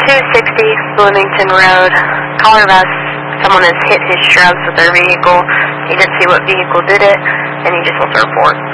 260 Bloomington Road. Caller us. Someone has hit his shrubs with their vehicle. He didn't see what vehicle did it, and he just wants to report.